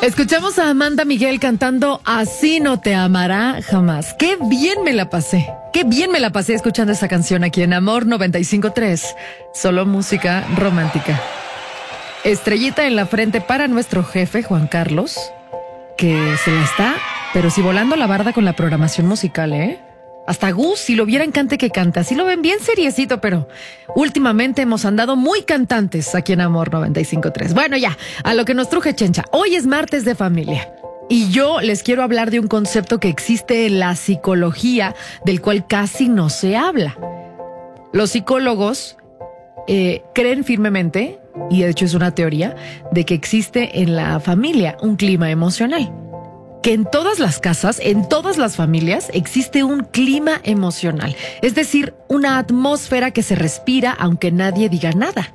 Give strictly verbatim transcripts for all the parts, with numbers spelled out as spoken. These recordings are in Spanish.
Escuchamos a Amanda Miguel cantando Así no te amará jamás. Qué bien me la pasé. Qué bien me la pasé escuchando esa canción aquí en Amor noventa y cinco punto tres. Solo música romántica. Estrellita en la frente para nuestro jefe Juan Carlos, que se la está, pero sí volando la barda con la programación musical, ¿eh? Hasta Gus, si lo vieran cante que canta. Sí lo ven bien seriecito, pero últimamente hemos andado muy cantantes aquí en Amor noventa y cinco punto tres. Bueno, ya, a lo que nos truje Chencha. Hoy es martes de familia y yo les quiero hablar de un concepto que existe en la psicología, del cual casi no se habla. Los psicólogos eh, creen firmemente, y de hecho es una teoría, de que existe en la familia un clima emocional. Que en todas las casas, en todas las familias, existe un clima emocional. Es decir, una atmósfera que se respira aunque nadie diga nada.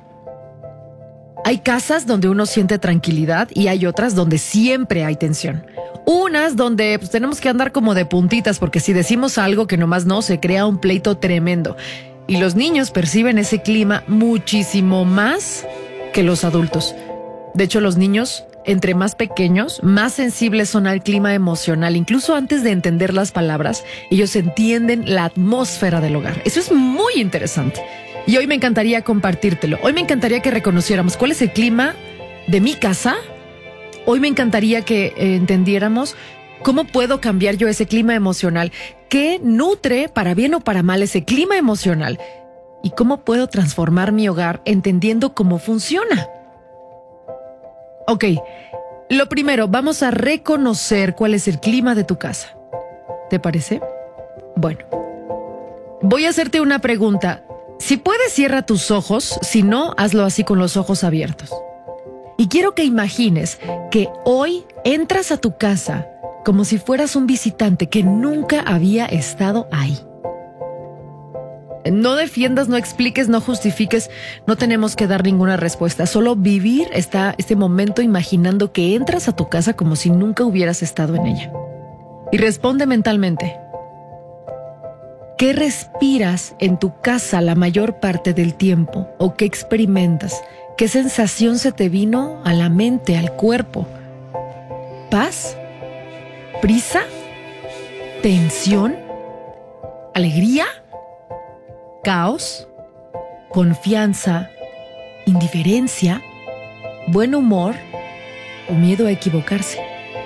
Hay casas donde uno siente tranquilidad y hay otras donde siempre hay tensión. Unas donde pues, tenemos que andar como de puntitas porque si decimos algo que nomás no, se crea un pleito tremendo. Y los niños perciben ese clima muchísimo más que los adultos. De hecho, los niños, entre más pequeños, más sensibles son al clima emocional. Incluso antes de entender las palabras, ellos entienden la atmósfera del hogar. Eso es muy interesante. Y hoy me encantaría compartírtelo. Hoy me encantaría que reconociéramos cuál es el clima de mi casa. Hoy me encantaría que eh, entendiéramos cómo puedo cambiar yo ese clima emocional. ¿Qué nutre, para bien o para mal, ese clima emocional? ¿Y cómo puedo transformar mi hogar entendiendo cómo funciona? Ok, lo primero, vamos a reconocer cuál es el clima de tu casa. ¿Te parece? Bueno, voy a hacerte una pregunta. Si puedes, cierra tus ojos. Si no, hazlo así con los ojos abiertos. Y quiero que imagines que hoy entras a tu casa como si fueras un visitante que nunca había estado ahí. No defiendas, no expliques, no justifiques, no tenemos que dar ninguna respuesta, solo vivir esta, este momento imaginando que entras a tu casa como si nunca hubieras estado en ella. Y responde mentalmente. ¿Qué respiras en tu casa la mayor parte del tiempo? ¿O qué experimentas? ¿Qué sensación se te vino a la mente, al cuerpo? ¿Paz? ¿Prisa? ¿Tensión? ¿Alegría? ¿Caos? ¿Confianza? ¿Indiferencia? ¿Buen humor? ¿O miedo a equivocarse?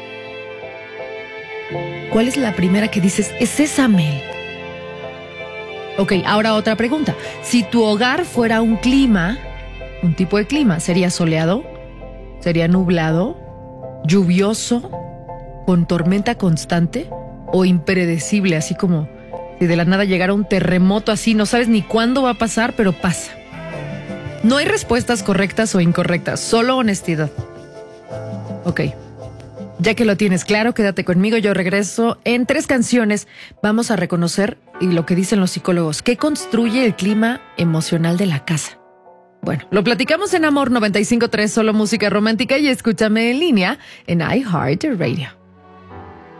¿Cuál es la primera que dices? Es esa, Mel. Ok, ahora otra pregunta. Si tu hogar fuera un clima, un tipo de clima, ¿sería soleado? ¿Sería nublado? ¿Lluvioso? ¿Con tormenta constante? ¿O impredecible, así como si de la nada llegara un terremoto así, no sabes ni cuándo va a pasar, pero pasa? No hay respuestas correctas o incorrectas, solo honestidad. Ok, ya que lo tienes claro, quédate conmigo, yo regreso en tres canciones. Vamos a reconocer, y lo que dicen los psicólogos, ¿qué construye el clima emocional de la casa? Bueno, lo platicamos en Amor noventa y cinco punto tres, solo música romántica, y escúchame en línea en iHeartRadio.